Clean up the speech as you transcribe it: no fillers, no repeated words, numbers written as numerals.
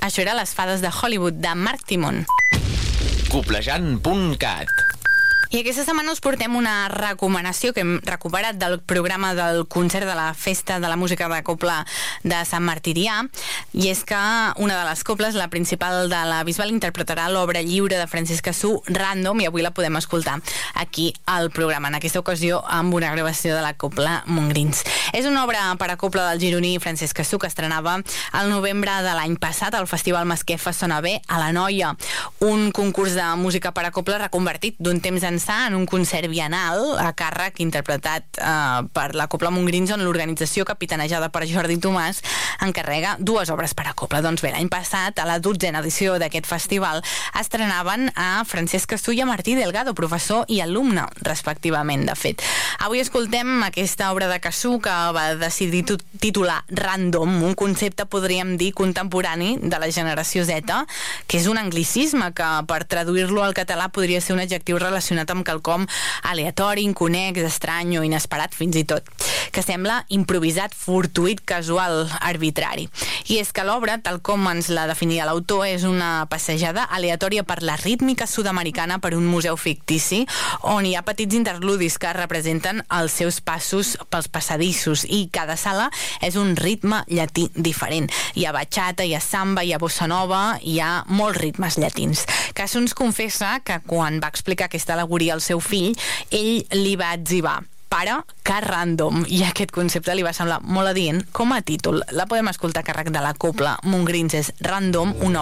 Això era Les fades de Hollywood, de Marc Timon. Coplejant.cat. I aquesta setmana us portem una recomanació que hem recuperat del programa del concert de la Festa de la Música de Cobla de Sant Martirià, i és que una de les cobles, la principal de la Bisbal, interpretarà l'obra lliure de Francesc Cassú, Random, i avui la podem escoltar aquí al programa, en aquesta ocasió amb una gravació de la Cobla Montgrins. És una obra per a cobla del gironí Francesc Cassú que estrenava el novembre de l'any passat al Festival Masquefa Sona Bé a la Noia, un concurs de música per a cobla reconvertit d'un temps ençà en un concert bienal a càrrec interpretat per la Cobla Montgrins, on l'organització, capitanejada per Jordi Tomàs, encarrega 2 obres per a cobla. Doncs bé, l'any passat, a la 12a edició d'aquest festival, estrenaven a Francesc Cassú i a Martí Delgado, professor i alumne, respectivament, de fet. Avui escoltem aquesta obra de Cassú que va decidir titular Random, un concepte, podríem dir, contemporani de la generació Z, que és un anglicisme que, per traduir-lo al català, podria ser un adjectiu relacionat amb quelcom aleatori, inconex, estrany o inesperat, fins i tot, que sembla improvisat, fortuït, casual, arbitrari. I és que l'obra, tal com ens la definia l'autor, és una passejada aleatòria per la rítmica sud-americana per un museu fictici on hi ha petits interludis que representen els seus passos pels passadissos, i cada sala és un ritme llatí diferent. Hi ha bachata, hi ha samba, hi ha bossa nova, hi ha molts ritmes llatins. Cassú ens confessa que quan va explicar aquesta al·legoria al seu fill, ell li va etzibar: pare, que random, i aquest concepte li va semblar molt adient com a títol. La podem escoltar a càrrec de la Cobla Montgrins, és Random, una